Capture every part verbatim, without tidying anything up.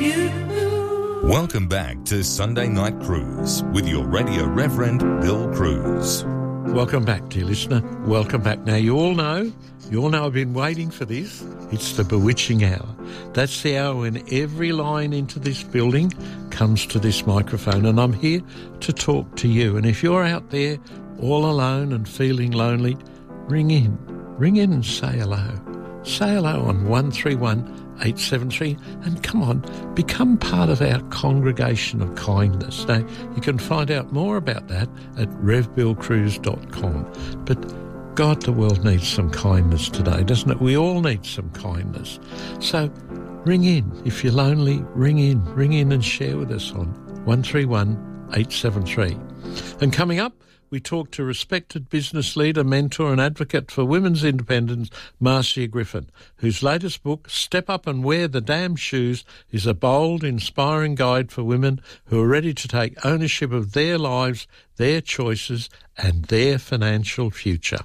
you. Welcome back to Sunday Night Cruise with your Radio Reverend Bill Cruz. Welcome back, dear listener. Welcome back. Now, you all know, you all know I've been waiting for this. It's the bewitching hour. That's the hour when every line into this building comes to this microphone, and I'm here to talk to you. And if you're out there all alone and feeling lonely, ring in. Ring in and say hello. Say hello on one three one eight seven three, and come on, become part of our congregation of kindness. Now, you can find out more about that at rev bill cruz dot com. But God, the world needs some kindness today, doesn't it? We all need some kindness. So ring in. If you're lonely, ring in. Ring in and share with us on one three one eight seven three. And coming up, we talk to respected business leader, mentor and advocate for women's independence, Marcia Griffin, whose latest book, Step Up and Wear the Damn Shoes, is a bold, inspiring guide for women who are ready to take ownership of their lives, their choices and their financial future.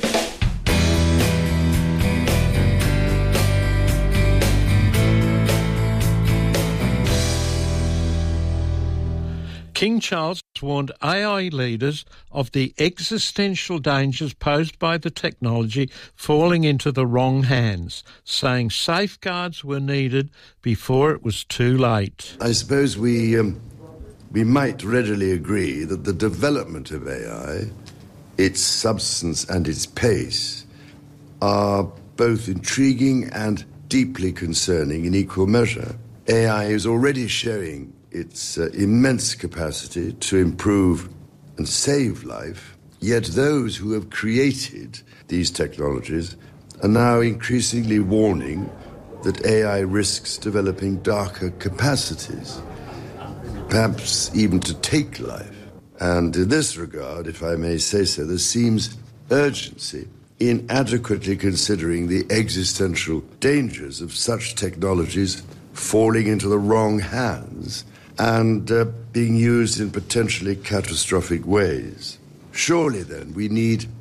King Charles warned A I leaders of the existential dangers posed by the technology falling into the wrong hands, saying safeguards were needed before it was too late. I suppose we um, we might readily agree that the development of A I, its substance and its pace, are both intriguing and deeply concerning in equal measure. A I is already showing its uh, immense capacity to improve and save life, yet those who have created these technologies are now increasingly warning that A I risks developing darker capacities, perhaps even to take life. And in this regard, if I may say so, there seems urgency in adequately considering the existential dangers of such technologies falling into the wrong hands and uh, being used in potentially catastrophic ways. Surely, then, we need